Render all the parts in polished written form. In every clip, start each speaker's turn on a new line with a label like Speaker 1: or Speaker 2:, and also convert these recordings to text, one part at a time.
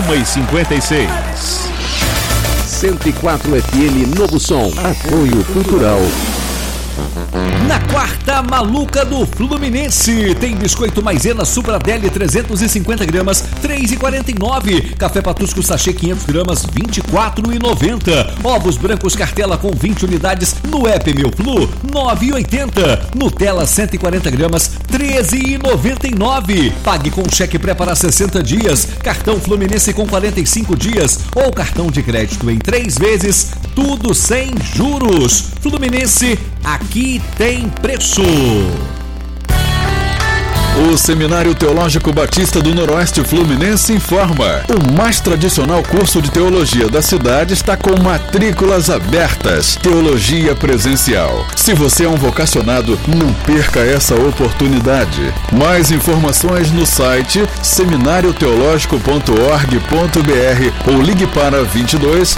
Speaker 1: 1h56.
Speaker 2: 104 FM Novo Som. Apoio Cultural.
Speaker 3: Na quarta maluca do Fluminense, tem biscoito maisena Supradeli 350 gramas, R$3,49. Café Patusco sachê 500 gramas, R$24,90. Ovos brancos cartela com 20 unidades no app Meu Flu, R$9,80. Nutella 140 gramas, R$13,99. Pague com cheque pré para 60 dias, cartão Fluminense com 45 dias ou cartão de crédito em 3 vezes, tudo sem juros. Fluminense, aqui tem preço.
Speaker 1: O Seminário Teológico Batista do Noroeste Fluminense informa: o mais tradicional curso de teologia da cidade está com matrículas abertas. Teologia presencial. Se você é um vocacionado, não perca essa oportunidade. Mais informações no site seminarioteologico.org.br ou ligue para 22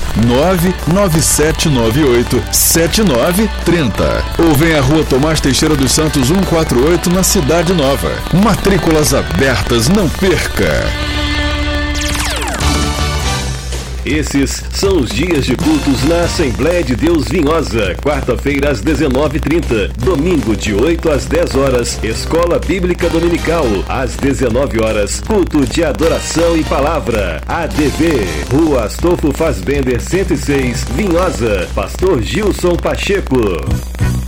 Speaker 1: 99798 7930. Ou venha à Rua Tomás Teixeira dos Santos 148 na Cidade Nova. Matrículas abertas, não perca!
Speaker 4: Esses são os dias de cultos na Assembleia de Deus Vinhosa. Quarta-feira às 19h30, domingo de 8 às 10 horas, Escola Bíblica Dominical às 19 horas, culto de adoração e palavra. ADV, Rua Astolfo Fassbender 106, Vinhosa. Pastor Gilson Pacheco.